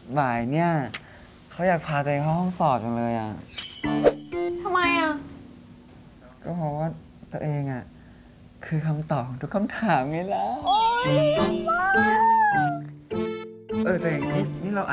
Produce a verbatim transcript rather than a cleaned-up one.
บ่ายเนี่ยเขาอยากพาตัวเองเข้าห้องสอบจังเลยอ่ะทำไมอ่ะก็เพราะว่าตัวเองอ่ะคือคำตอบของทุกคำถามไงล่ะโอ๊ยเออตัวเองนี่นี่เรา